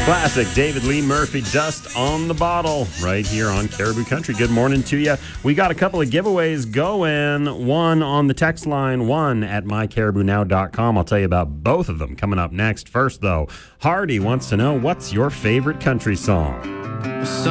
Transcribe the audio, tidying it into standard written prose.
Classic David Lee Murphy, Dust on the Bottle, right here on Caribou Country. Good morning to you. We got a couple of giveaways going. One on the text line, one at mycaribounow.com. I'll tell you about both of them coming up next. First, though, Hardy wants to know, what's your favorite country song?